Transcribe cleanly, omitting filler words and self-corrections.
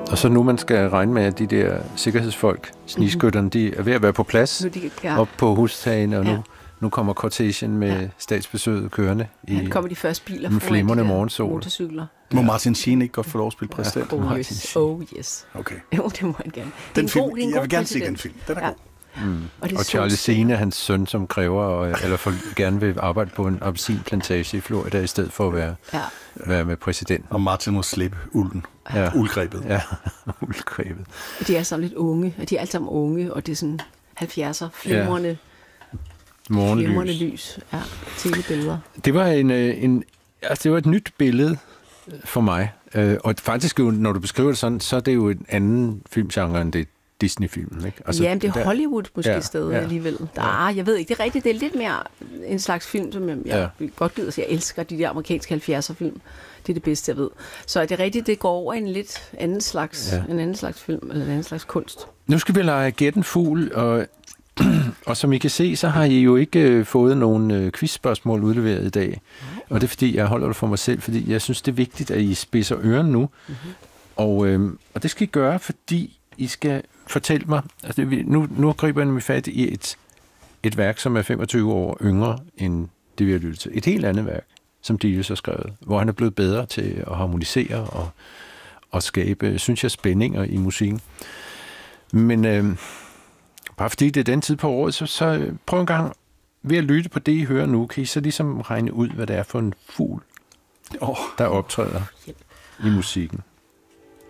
Og så nu man skal regne med, at de der sikkerhedsfolk, snigskytterne, de er ved at være på plads op på hustagene, og nu kommer cortegen med statsbesøget kørende i kommer de første biler en flimrende morgensol. Motorcykler. Må Martin Sheen ikke godt få lov at spille præsident? Oh yes. Okay. Jo, det må han gerne. Jeg vil gerne se den film. Den er god. Og Charlie Sheen er hans søn, som kræver, gerne vil arbejde på en appelsinplantage i Florida, i stedet for at være med præsident. Og Martin må slippe ulden. Uldgrebet. Ja, uldgrebet. De er sådan lidt unge, og de er alle sammen unge, og det er sådan 70'er, flimrende lys. Ja, telebilleder. Det var det var et nyt billede for mig. Og faktisk, når du beskriver det sådan, så er det jo en anden filmgenre, end det Disney-filmen, ikke? Altså, men det er Hollywood måske stadig alligevel. Jeg ved ikke, det er rigtigt, det er lidt mere en slags film, som jeg godt gider at sige. Jeg elsker de der amerikanske 70'er-film. Det er det bedste, jeg ved. Så er det rigtigt, det går over en lidt anden slags, en anden slags film, eller en anden slags kunst. Nu skal vi lege Gæt en fugl, og som I kan se, så har I jo ikke fået nogen quizspørgsmål udleveret i dag. Og det er fordi, jeg holder det for mig selv, fordi jeg synes, det er vigtigt, at I spidser øren nu. Og det skal I gøre, fordi I skal fortælle mig, altså nu griber jeg nemlig fat i et værk, som er 25 år yngre end det, vi har lyttet til. Et helt andet værk, som Delius har skrevet, hvor han er blevet bedre til at harmonisere og skabe, synes jeg, spændinger i musikken. Men bare fordi det er den tid på året, så prøv en gang ved at lytte på det, I hører nu, kan I så ligesom regne ud, hvad det er for en fugl, der optræder i musikken.